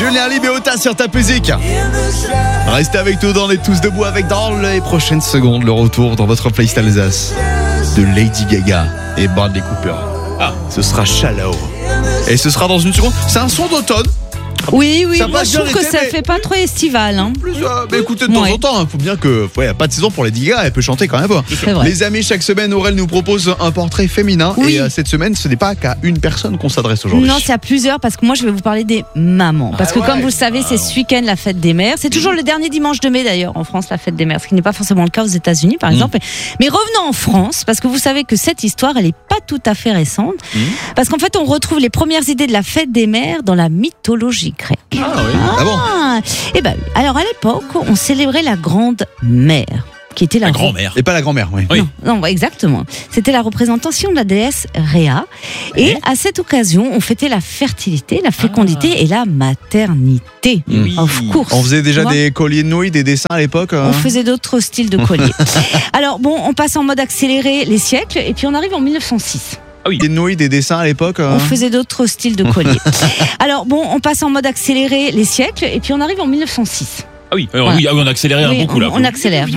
Julien Libéota sur ta musique. Restez avec nous dans les Tous Debout avec dans les prochaines secondes le retour dans votre playlist Alsace de Lady Gaga et Bradley Cooper. Ce sera Shallow. Et ce sera dans une seconde. C'est un son d'automne. Oui, Ça moi passe je trouve bien que l'été, ça mais- fait pas trop estival. Hein. Plus, mais écoutez, de temps en temps, il faut bien que. Il n'y a pas de saison pour Lady Gaga, elle peut chanter quand même. C'est vrai. Les amis, chaque semaine, Aurel nous propose un portrait féminin. Oui. Et cette semaine, ce n'est pas qu'à une personne qu'on s'adresse aujourd'hui. Non, c'est à plusieurs parce que moi je vais vous parler des mamans. Parce que ouais. comme vous le savez, c'est ce week-end la fête des mères. C'est toujours le dernier dimanche de mai d'ailleurs en France, la fête des mères, ce qui n'est pas forcément le cas aux États-Unis par exemple. Mais revenons en France parce que vous savez que cette histoire elle n'est pas tout à fait récente. Parce qu'en fait on retrouve les premières idées de la fête des mères dans la mythologie grecque. Ah oui. Ah bon. Et ben, alors à l'époque on célébrait la grande mère. Qui était la grand-mère. Et pas la grand-mère, oui. Oui. Non, exactement. C'était la représentation de la déesse Rhea. Et à cette occasion, on fêtait la fertilité, la fécondité et la maternité. Oui. Of course. On faisait déjà Tu vois, des colliers de nouilles, des dessins à l'époque. on faisait d'autres styles de colliers. Alors bon, on passe en mode accéléré les siècles et puis on arrive en 1906. Des nouilles, des dessins à l'époque. On faisait d'autres styles de colliers. Alors bon, on passe en mode accéléré les siècles et puis on arrive en 1906. Ah oui, on a accéléré Oui, beaucoup là. on accélère.